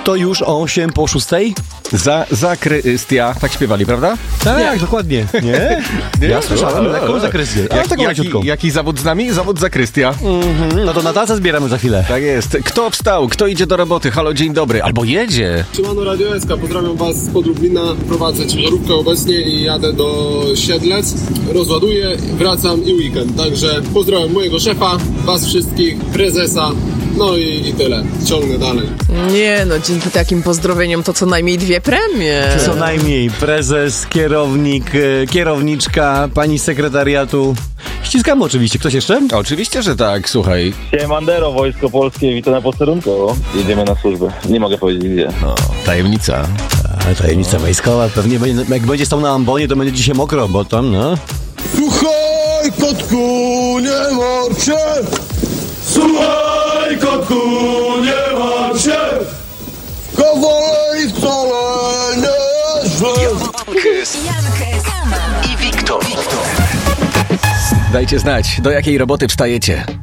To już 8:06? Zakrystia. Tak śpiewali, prawda? Tak, dokładnie. Nie? Ja słyszałem lekką zakrysję. Jaki zawód z nami? Zawód zakrystia. No to na tacę zbieramy za chwilę. Tak jest. Kto wstał? Kto idzie do roboty? Halo, dzień dobry. Albo jedzie. Siemano Radio SK, pozdrawiam was spod Lublina. Prowadzę ciężarówkę obecnie i jadę do Siedlec. Rozładuję, wracam i weekend. Także pozdrawiam mojego szefa, was wszystkich, prezesa. No i tyle. Ciągnę dalej. Nie no, dzięki takim pozdrowieniom to co najmniej 2 premie. Co najmniej prezes, kierownik, kierowniczka, pani z sekretariatu. Ściskamy oczywiście. Ktoś jeszcze? Oczywiście, że tak. Słuchaj. Siemandero, Wojsko Polskie, witam na posterunku. Jedziemy na służbę. Nie mogę powiedzieć gdzie. No, tajemnica. Tajemnica wojskowa. Pewnie jak będzie stał na ambonie, to będzie dzisiaj mokro, bo tam, no. Słuchaj, kotku, nie martw się! Słuchaj, kotku, nie martw się! Kowalej wcale nie źle! Jankes i Wiktor. Dajcie znać, do jakiej roboty wstajecie.